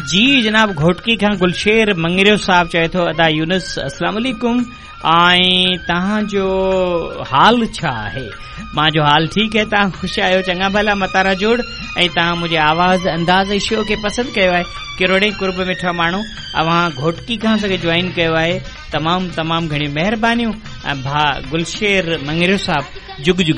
जी जनाब घोटकी खां गुलशेर मंगरियो साहब चए थो अदा यूनुस अस्सलाम वालेकुम ऐं तव्हांजो हाल छा आहे? मुंहिंजो हाल ठीकु है, तव्हां ख़ुशि आहियो, चङा भला मतारा जोड़ ऐं तव्हां मुंहिंजे आवाज़ अंदाज़ ऐं शो खे पसंदि कयो आहे। किरोड़े कुर्ब मिठा माण्हू अव्हां घोटकी खां असांखे ज्वाइन कयो आहे, तमामु घणी महिरबानियूं। भा गुलशेर मंगरियो साहब जुग जुग